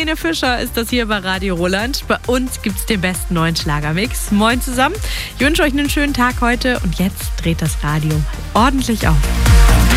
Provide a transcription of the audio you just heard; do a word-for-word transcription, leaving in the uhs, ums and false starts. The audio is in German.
Helene Fischer ist das hier bei Radio Roland. Bei uns gibt es den besten neuen Schlagermix. Moin zusammen. Ich wünsche euch einen schönen Tag heute und jetzt dreht das Radio mal ordentlich auf.